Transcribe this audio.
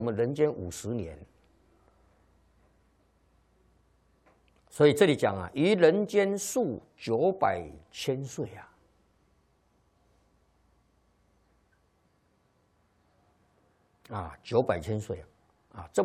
我们人间50年。所以这里讲啊，于人间数900千岁啊，900千岁啊，这